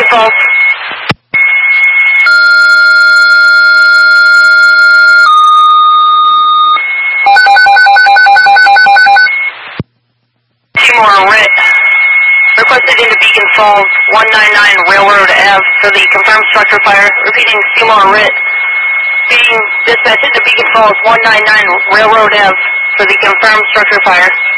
Beacon Falls. Seymour Rit. Requested into Beacon Falls, 199 Railroad Ave for the confirmed structure fire. Repeating, Seymour Rit. Being dispatched into Beacon Falls, 199 Railroad Ave for the confirmed structure fire.